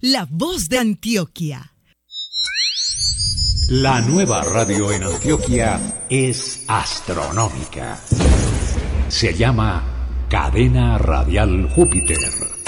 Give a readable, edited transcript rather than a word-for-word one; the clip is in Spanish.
la voz de Antioquia. La nueva radio en Antioquia es astronómica. Se llama Cadena Radial Júpiter.